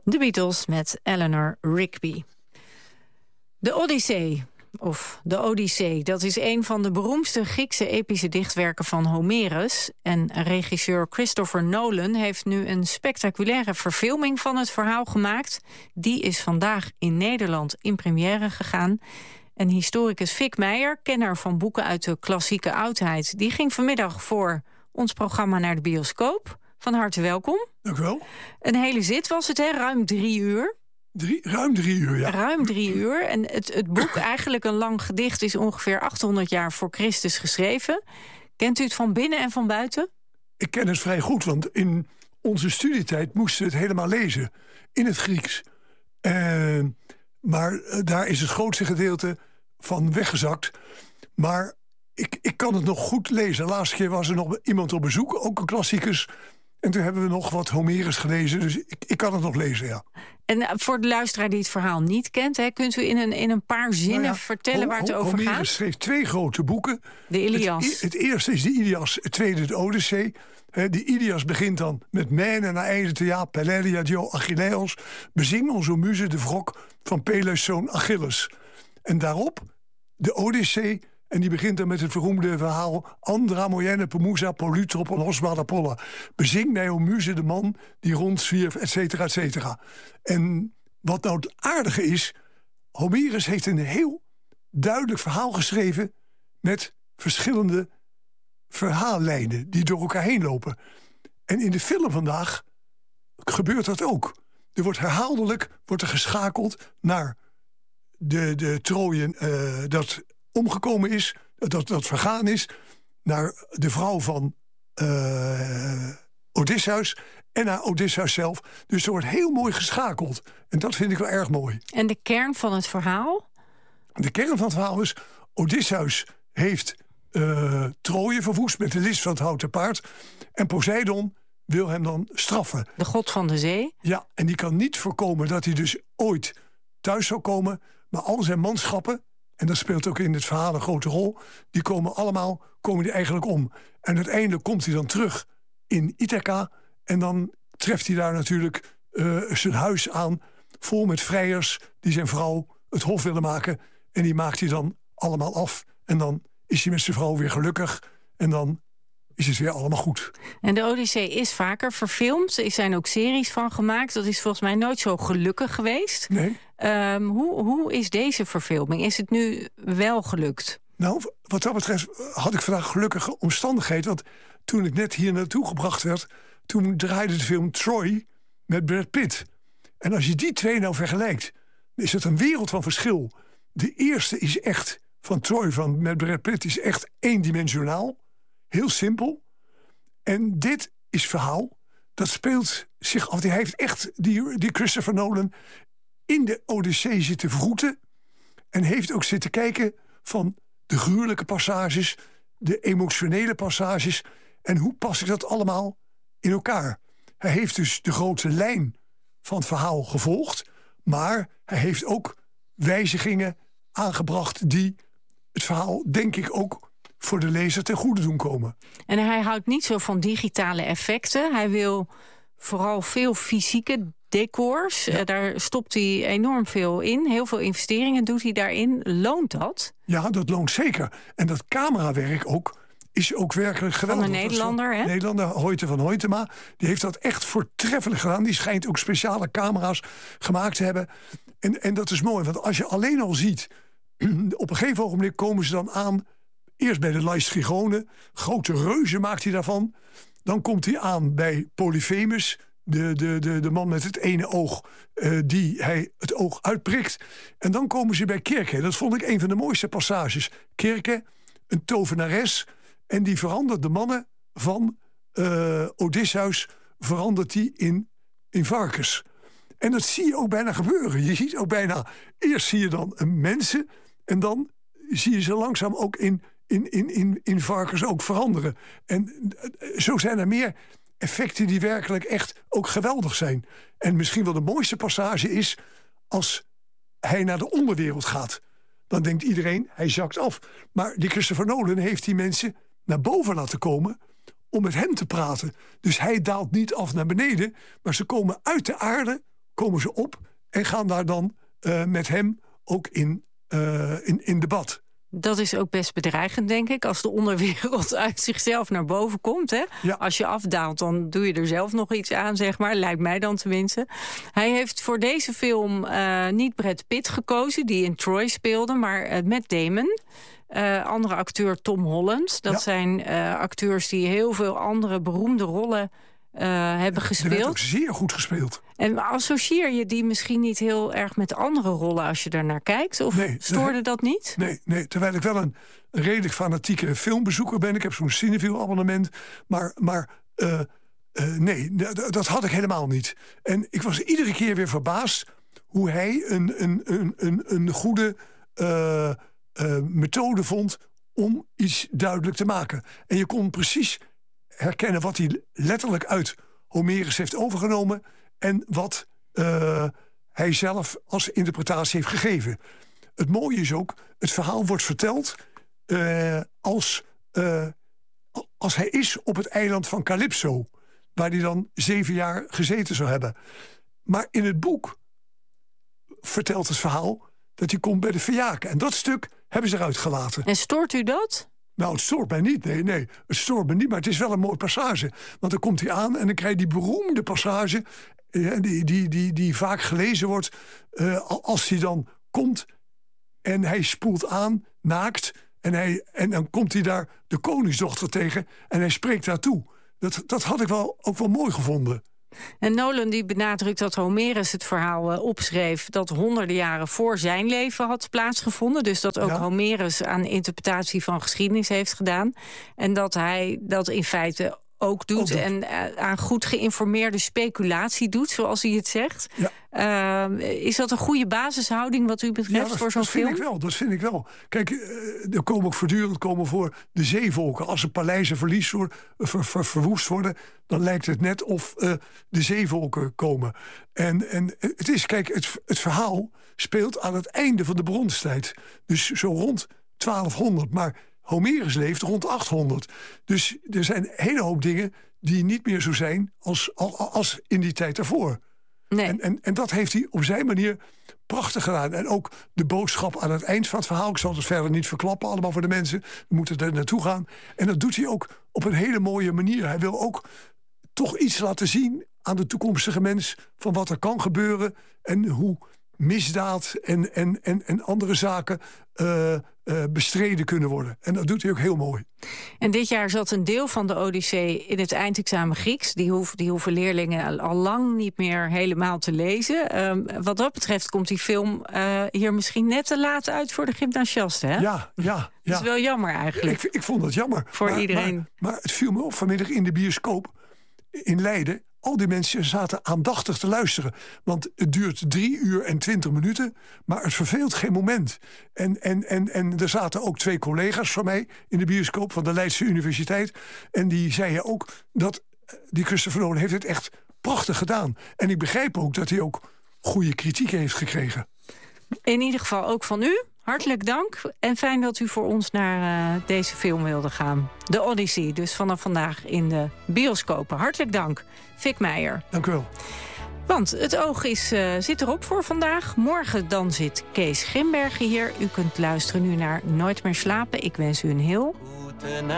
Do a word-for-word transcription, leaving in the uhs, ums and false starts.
De Beatles met Eleanor Rigby. De Odyssee, of de Odyssee, dat is een van de beroemdste Griekse epische dichtwerken van Homerus. En regisseur Christopher Nolan heeft nu een spectaculaire verfilming van het verhaal gemaakt. Die is vandaag in Nederland in première gegaan. En historicus Fik Meijer, kenner van boeken uit de klassieke oudheid, die ging vanmiddag voor ons programma naar de bioscoop. Van harte welkom. Dank u wel. Een hele zit was het, hè? Ruim drie uur. Drie, ruim drie uur, ja. Ruim drie uur. En het, het boek, eigenlijk een lang gedicht, is ongeveer achthonderd jaar voor Christus geschreven. Kent u het van binnen en van buiten? Ik ken het vrij goed, want in onze studietijd moesten we het helemaal lezen. In het Grieks. Uh, maar uh, daar is het grootste gedeelte van weggezakt. Maar ik, ik kan het nog goed lezen. De laatste keer was er nog iemand op bezoek, ook een klassicus. En toen hebben we nog wat Homerus gelezen, dus ik, ik kan het nog lezen, ja. En voor de luisteraar die het verhaal niet kent, hè, kunt u in een, in een paar zinnen nou ja, vertellen waar het over Homerus gaat? Homerus schreef twee grote boeken. De Ilias. Het, het eerste is de Ilias, het tweede de Odyssee. De Ilias begint dan met Mene na Eidetea, Peleria dio Achilleos. Bezing onze muze de wrok van Peleus zoon Achilles. En daarop de Odyssee. En die begint dan met het beroemde verhaal Andra Moyenne Pemusa Polytrop en Osma Apollo. Bezing mij o muze de man die rondzwierf, et cetera, et cetera. En wat nou het aardige is, Homerus heeft een heel duidelijk verhaal geschreven met verschillende verhaallijnen die door elkaar heen lopen. En in de film vandaag gebeurt dat ook. Er wordt herhaaldelijk wordt er geschakeld naar de, de Trojen uh, dat omgekomen is, dat dat vergaan is, naar de vrouw van uh, Odysseus en naar Odysseus zelf. Dus er wordt heel mooi geschakeld. En dat vind ik wel erg mooi. En de kern van het verhaal? De kern van het verhaal is, Odysseus heeft uh, Troje verwoest met de list van het houten paard. En Poseidon wil hem dan straffen. De god van de zee? Ja, en die kan niet voorkomen dat hij dus ooit thuis zou komen. Maar al zijn manschappen, en dat speelt ook in het verhaal een grote rol, die komen allemaal komen die eigenlijk om. En uiteindelijk komt hij dan terug in Ithaca. En dan treft hij daar natuurlijk uh, zijn huis aan, vol met vrijers die zijn vrouw het hof willen maken. En die maakt hij dan allemaal af. En dan is hij met zijn vrouw weer gelukkig. En dan is het weer allemaal goed. En de Odyssee is vaker verfilmd. Er zijn ook series van gemaakt. Dat is volgens mij nooit zo gelukkig geweest. Nee. Um, hoe, hoe is deze verfilming? Is het nu wel gelukt? Nou, wat dat betreft had ik vandaag gelukkige omstandigheid. Want toen ik net hier naartoe gebracht werd, toen draaide de film Troy met Brad Pitt. En als je die twee nou vergelijkt, dan is het een wereld van verschil. De eerste is echt, van Troy van, met Brad Pitt, is echt eendimensionaal. Heel simpel. En dit is verhaal, dat speelt zich af. Hij heeft echt, die, die Christopher Nolan, in de Odyssee zitten vroeten. En heeft ook zitten kijken van de gruwelijke passages, de emotionele passages. En hoe pas ik dat allemaal in elkaar? Hij heeft dus de grote lijn van het verhaal gevolgd. Maar hij heeft ook wijzigingen aangebracht die het verhaal, denk ik, ook voor de lezer ten goede doen komen. En hij houdt niet zo van digitale effecten. Hij wil vooral veel fysieke decors. Ja. Daar stopt hij enorm veel in. Heel veel investeringen doet hij daarin. Loont dat? Ja, dat loont zeker. En dat camerawerk ook is ook werkelijk geweldig. Van een Nederlander, hè? Nederlander, Hoyte van Hoytema. Die heeft dat echt voortreffelijk gedaan. Die schijnt ook speciale camera's gemaakt te hebben. En, en dat is mooi, want als je alleen al ziet, op een gegeven ogenblik komen ze dan aan, eerst bij de Laestrygone, grote reuzen maakt hij daarvan. Dan komt hij aan bij Polyphemus, de, de, de, de man met het ene oog, uh, die hij het oog uitprikt. En dan komen ze bij Kirke. Dat vond ik een van de mooiste passages. Kirke, een tovenares, en die verandert de mannen van uh, Odysseus, verandert die in, in varkens. En dat zie je ook bijna gebeuren. Je ziet ook bijna, eerst zie je dan een mensen, en dan zie je ze langzaam ook in, in, in, in, in varkens ook veranderen. En zo zijn er meer effecten die werkelijk echt ook geweldig zijn. En misschien wel de mooiste passage is als hij naar de onderwereld gaat. Dan denkt iedereen, hij zakt af. Maar die Christopher Nolan heeft die mensen naar boven laten komen om met hem te praten. Dus hij daalt niet af naar beneden, maar ze komen uit de aarde, komen ze op en gaan daar dan uh, met hem ook in, uh, in, in debat. Dat is ook best bedreigend, denk ik, als de onderwereld uit zichzelf naar boven komt. Hè? Ja. Als je afdaalt, dan doe je er zelf nog iets aan, zeg maar. Lijkt mij dan tenminste. Hij heeft voor deze film uh, niet Brad Pitt gekozen, die in Troy speelde, maar uh, Matt Damon. Uh, andere acteur Tom Holland. Dat ja. zijn uh, acteurs die heel veel andere beroemde rollen uh, hebben gespeeld. Die werd ook zeer goed gespeeld. En associeer je die misschien niet heel erg met andere rollen als je daar naar kijkt? Of nee, stoorde nee, dat niet? Nee, nee, terwijl ik wel een redelijk fanatieke filmbezoeker ben. Ik heb zo'n Cinefil-abonnement. Maar, maar uh, uh, nee, d- dat had ik helemaal niet. En ik was iedere keer weer verbaasd hoe hij een, een, een, een, een goede uh, uh, methode vond om iets duidelijk te maken. En je kon precies herkennen wat hij letterlijk uit Homerus heeft overgenomen en wat uh, hij zelf als interpretatie heeft gegeven. Het mooie is ook, het verhaal wordt verteld uh, als, uh, als hij is op het eiland van Calypso, waar hij dan zeven jaar gezeten zou hebben. Maar in het boek vertelt het verhaal dat hij komt bij de Phaiaken. En dat stuk hebben ze eruit gelaten. En stoort u dat? Nou, het stoort mij niet. Nee, nee, het stoort me niet, maar het is wel een mooie passage. Want dan komt hij aan en dan krijg je die beroemde passage Die, die, die, die vaak gelezen wordt uh, als hij dan komt en hij spoelt aan, naakt. En, hij, en dan komt hij daar de koningsdochter tegen en hij spreekt daartoe. Dat, dat had ik wel, ook wel mooi gevonden. En Nolan die benadrukt dat Homerus het verhaal uh, opschreef dat honderden jaren voor zijn leven had plaatsgevonden. Dus dat ook ja. Homerus aan interpretatie van geschiedenis heeft gedaan. En dat hij dat in feite ook doet, ook doet. En uh, aan goed geïnformeerde speculatie doet, zoals hij het zegt. Ja. Uh, is dat een goede basishouding wat u betreft ja, dat, voor zo'n dat film? Vind ik wel, dat vind ik wel. Kijk, uh, er komen ook voortdurend komen voor de zeevolken. Als er paleizen verlies worden, ver, ver, verwoest worden, dan lijkt het net of uh, de zeevolken komen. En, en het is, kijk, het, het verhaal speelt aan het einde van de bronstijd. Dus zo rond twaalfhonderd, maar Homerus leeft rond achthonderd. Dus er zijn een hele hoop dingen die niet meer zo zijn als, als in die tijd daarvoor. Nee. En, en, en dat heeft hij op zijn manier prachtig gedaan. En ook de boodschap aan het eind van het verhaal. Ik zal het verder niet verklappen, allemaal voor de mensen. We moeten er naartoe gaan. En dat doet hij ook op een hele mooie manier. Hij wil ook toch iets laten zien aan de toekomstige mens van wat er kan gebeuren en hoe misdaad en, en, en, en andere zaken uh, uh, bestreden kunnen worden. En dat doet hij ook heel mooi. En dit jaar zat een deel van de Odyssee in het eindexamen Grieks. Die, hoef, die hoeven leerlingen al lang niet meer helemaal te lezen. Um, wat dat betreft komt die film uh, hier misschien net te laat uit voor de gymnasiasten, hè? Ja, ja, ja. Dat is wel jammer eigenlijk. Ik, ik vond het jammer. Voor maar, iedereen. Maar, maar het viel me op vanmiddag in de bioscoop in Leiden. Al die mensen zaten aandachtig te luisteren. Want het duurt drie uur en twintig minuten, maar het verveelt geen moment. En, en, en, en er zaten ook twee collega's van mij in de bioscoop van de Leidse Universiteit. En die zeiden ook dat die Christopher Nolan heeft het echt prachtig gedaan. En ik begrijp ook dat hij ook goede kritiek heeft gekregen. In ieder geval ook van u. Hartelijk dank en fijn dat u voor ons naar uh, deze film wilde gaan. De Odyssey, dus vanaf vandaag in de bioscopen. Hartelijk dank, Fik Meijer. Dank u wel. Want het oog is, uh, zit erop voor vandaag. Morgen dan zit Kees Grimbergen hier. U kunt luisteren nu naar Nooit meer slapen. Ik wens u een heel